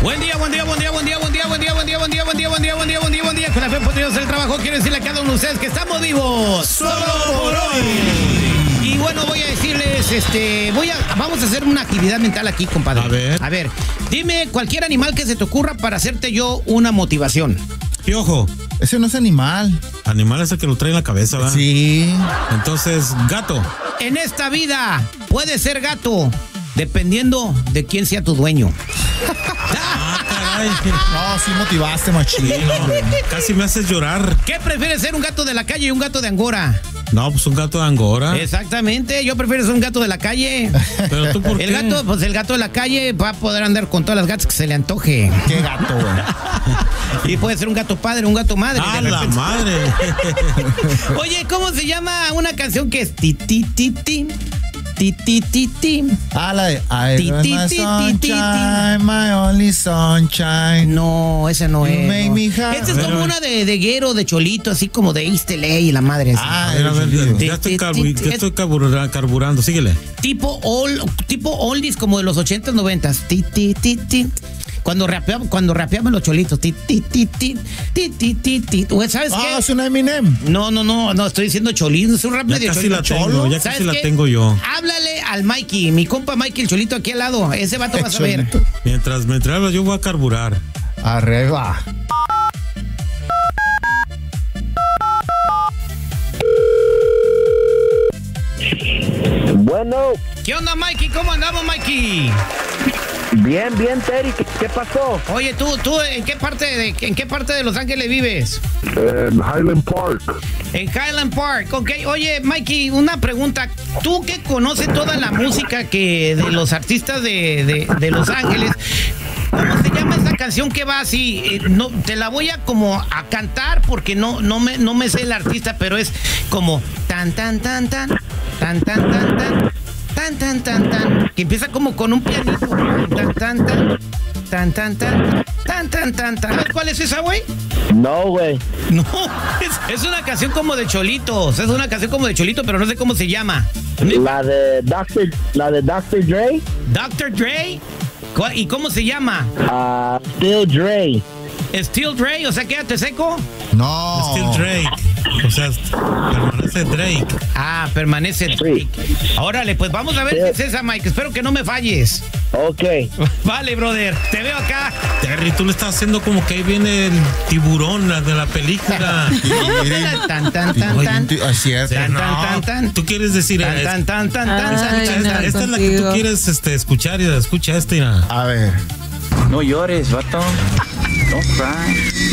Buen día, buen día, buen día, buen día, buen día, buen día, buen día, buen día, buen día, buen día, buen día, buen día, buen día. Con la fe podríamos hacer el trabajo. Quiero decirle a cada uno de ustedes que estamos vivos solo por hoy. Y bueno, voy a decirles, vamos a hacer una actividad mental aquí, compadre. A ver, dime cualquier animal que se te ocurra para hacerte yo una motivación. Piojo. Ese no es animal. Animal es el que lo trae en la cabeza, ¿verdad? Sí. Entonces, gato. En esta vida puede ser gato, dependiendo de quién sea tu dueño. Caray. No, sí motivaste, machín. Casi me haces llorar. ¿Qué prefieres, ser un gato de la calle y un gato de Angora? No, pues un gato de Angora. Exactamente, yo prefiero ser un gato de la calle. ¿Pero tú por qué? El gato de la calle va a poder andar con todas las gatas que se le antoje. ¿Qué gato, güey? Y puede ser un gato padre, un gato madre. ¡Ah, la madre! Oye, ¿cómo se llama una canción que es ti ti ti ti? Ti ti ti ti. Ah, la de Ti, I ti, my ti, ti, sunshine, my only sunshine. No, esa no You es. make No. me happy. Esta es como una de guero, de cholito, así como de East LA y la madre. Ah, A ver, sí. ya estoy carburando, síguele. Tipo oldies como de los 80s, 90s. Ti ti ti ti. Cuando rapeaban los cholitos. Ti ti ti ti ti ti ti ti. ¿Sabes qué? Ah, es una Eminem. No, estoy diciendo cholito, es un rap Ya medio casi cholito. la tengo, ya ¿Sabes casi la qué? tengo yo. Háblale al Mikey, mi compa Mikey, el cholito aquí al lado. Ese vato va a saber. Mientras me traigo, yo voy a carburar. Arriba. Bueno, ¿Qué onda, Mikey? ¿Cómo andamos, Mikey? bien, Terry, ¿qué pasó? Oye, ¿tú en qué parte de Los Ángeles vives? En Highland Park. En Highland Park, ok. Oye, Mikey, una pregunta. Tú que conoces toda la música de los artistas de Los Ángeles, ¿cómo se llama esa canción que va así? No, te la voy a como a cantar porque no me sé el artista, pero es como tan tan tan tan tan tan tan tan tan tan tan tan, que empieza como con un pianito. Tan tan tan tan tan tan tan tan tan tan. ¿Sabes cuál es esa, güey? No, güey. No, es una canción como de cholitos. Es una canción como de cholito, pero no sé cómo se llama. La de Dr. Dre. Dr. Dre. ¿Y cómo se llama? Still Dre. Steel Dre, o sea, quédate seco. No. Still Drake. O sea, permanece Drake. Ah, permanece Drake. Órale, pues vamos a ver qué es esa, Mike. Espero que no me falles. Ok. Vale, brother. Te veo acá. Terry, tú le estás haciendo como que ahí viene el tiburón de la película. Tan, tan, tan, tan. Así es. Tan, tan, tan, tan. Tú quieres decir Tan, tan, tan, tan, tan, tan. esta es la que tú quieres escuchar y escucha esta. A ver. No llores, vato. Don't cry.